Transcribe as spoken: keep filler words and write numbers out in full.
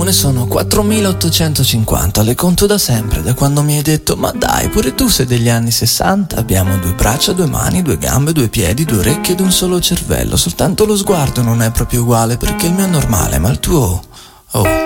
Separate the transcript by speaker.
Speaker 1: Ne sono quattromilaottocentocinquanta, le conto da sempre, da quando mi hai detto ma dai, pure tu sei degli anni sessanta. Abbiamo due braccia, due mani, due gambe, due piedi, due orecchie ed un solo cervello. Soltanto lo sguardo non è proprio uguale perché il mio è normale, ma il tuo... Oh...